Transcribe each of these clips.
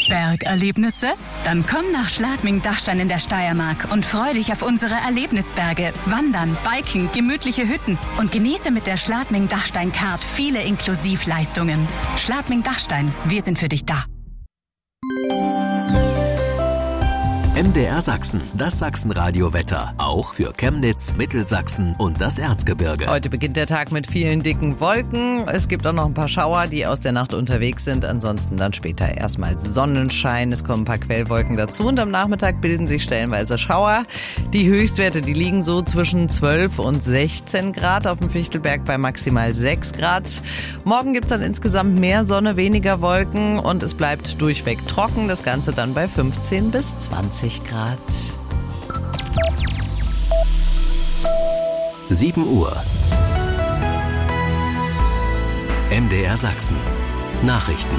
Bergerlebnisse? Dann komm nach Schladming-Dachstein in der Steiermark und freu dich auf unsere Erlebnisberge, Wandern, Biken, gemütliche Hütten und genieße mit der Schladming-Dachstein-Card viele Inklusivleistungen. Schladming-Dachstein, wir sind für dich da. MDR Sachsen, das Sachsenradio-Wetter. Auch für Chemnitz, Mittelsachsen und das Erzgebirge. Heute beginnt der Tag mit vielen dicken Wolken. Es gibt auch noch ein paar Schauer, die aus der Nacht unterwegs sind. Ansonsten dann später erstmal Sonnenschein. Es kommen ein paar Quellwolken dazu und am Nachmittag bilden sich stellenweise Schauer. Die Höchstwerte, die liegen so zwischen 12 und 16 Grad. Auf dem Fichtelberg bei maximal 6 Grad. Morgen gibt es dann insgesamt mehr Sonne, weniger Wolken und es bleibt durchweg trocken. Das Ganze dann bei 15 bis 20 Grad. 7 Uhr. MDR Sachsen. Nachrichten.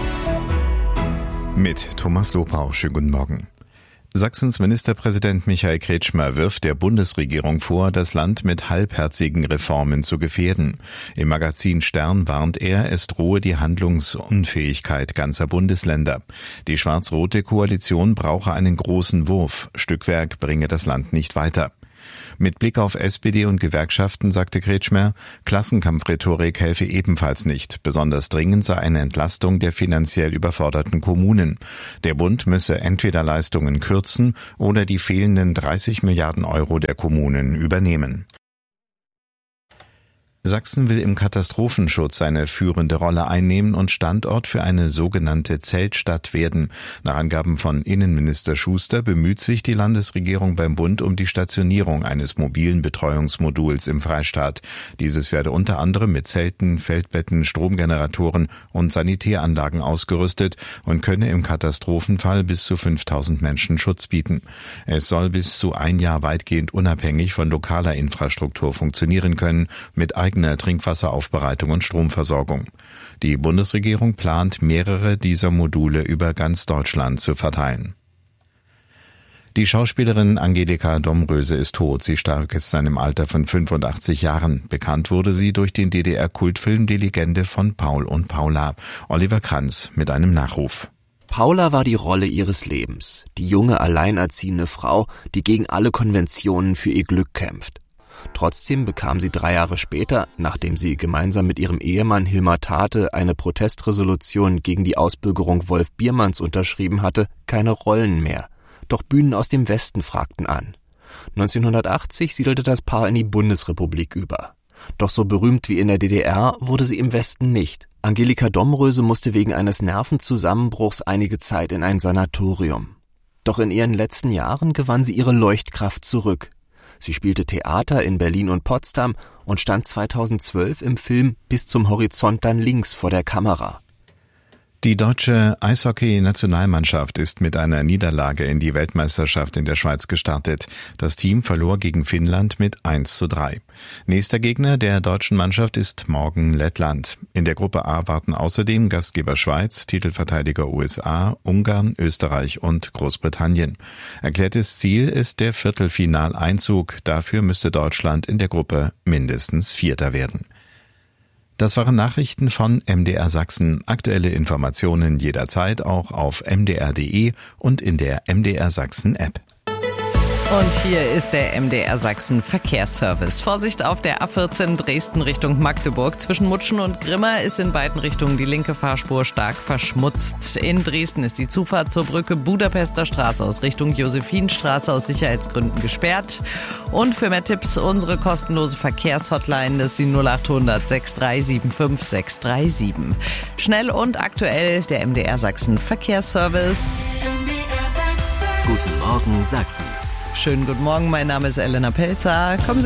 Mit Thomas Lopau. Schönen guten Morgen. Sachsens Ministerpräsident Michael Kretschmer wirft der Bundesregierung vor, das Land mit halbherzigen Reformen zu gefährden. Im Magazin Stern warnt er, es drohe die Handlungsunfähigkeit ganzer Bundesländer. Die schwarz-rote Koalition brauche einen großen Wurf. Stückwerk bringe das Land nicht weiter. Mit Blick auf SPD und Gewerkschaften sagte Kretschmer, Klassenkampfrhetorik helfe ebenfalls nicht. Besonders dringend sei eine Entlastung der finanziell überforderten Kommunen. Der Bund müsse entweder Leistungen kürzen oder die fehlenden 30 Milliarden Euro der Kommunen übernehmen. Sachsen will im Katastrophenschutz eine führende Rolle einnehmen und Standort für eine sogenannte Zeltstadt werden. Nach Angaben von Innenminister Schuster bemüht sich die Landesregierung beim Bund um die Stationierung eines mobilen Betreuungsmoduls im Freistaat. Dieses werde unter anderem mit Zelten, Feldbetten, Stromgeneratoren und Sanitäranlagen ausgerüstet und könne im Katastrophenfall bis zu 5000 Menschen Schutz bieten. Es soll bis zu ein Jahr weitgehend unabhängig von lokaler Infrastruktur funktionieren können, mit eigener Trinkwasseraufbereitung und Stromversorgung. Die Bundesregierung plant, mehrere dieser Module über ganz Deutschland zu verteilen. Die Schauspielerin Angelika Domröse ist tot. Sie starb gestern im Alter von 85 Jahren. Bekannt wurde sie durch den DDR-Kultfilm Die Legende von Paul und Paula. Oliver Kranz mit einem Nachruf. Paula war die Rolle ihres Lebens. Die junge, alleinerziehende Frau, die gegen alle Konventionen für ihr Glück kämpft. Trotzdem bekam sie 3 Jahre später, nachdem sie gemeinsam mit ihrem Ehemann Hilmar Tate eine Protestresolution gegen die Ausbürgerung Wolf Biermanns unterschrieben hatte, keine Rollen mehr. Doch Bühnen aus dem Westen fragten an. 1980 siedelte das Paar in die Bundesrepublik über. Doch so berühmt wie in der DDR wurde sie im Westen nicht. Angelika Domröse musste wegen eines Nervenzusammenbruchs einige Zeit in ein Sanatorium. Doch in ihren letzten Jahren gewann sie ihre Leuchtkraft zurück. Sie spielte Theater in Berlin und Potsdam und stand 2012 im Film Bis zum Horizont dann links vor der Kamera. Die deutsche Eishockey-Nationalmannschaft ist mit einer Niederlage in die Weltmeisterschaft in der Schweiz gestartet. Das Team verlor gegen Finnland mit 1:3. Nächster Gegner der deutschen Mannschaft ist morgen Lettland. In der Gruppe A warten außerdem Gastgeber Schweiz, Titelverteidiger USA, Ungarn, Österreich und Großbritannien. Erklärtes Ziel ist der Viertelfinaleinzug. Dafür müsste Deutschland in der Gruppe mindestens Vierter werden. Das waren Nachrichten von MDR Sachsen. Aktuelle Informationen jederzeit auch auf mdr.de und in der MDR Sachsen App. Und hier ist der MDR Sachsen Verkehrsservice. Vorsicht auf der A14 Dresden Richtung Magdeburg. Zwischen Mutschen und Grimma ist in beiden Richtungen die linke Fahrspur stark verschmutzt. In Dresden ist die Zufahrt zur Brücke Budapester Straße aus Richtung Josephinstraße aus Sicherheitsgründen gesperrt. Und für mehr Tipps unsere kostenlose Verkehrshotline, das ist die 0800 6375 637. Schnell und aktuell der MDR Sachsen Verkehrsservice. Guten Morgen Sachsen. Schönen guten Morgen, mein Name ist Elena Pelzer. Kommen Sie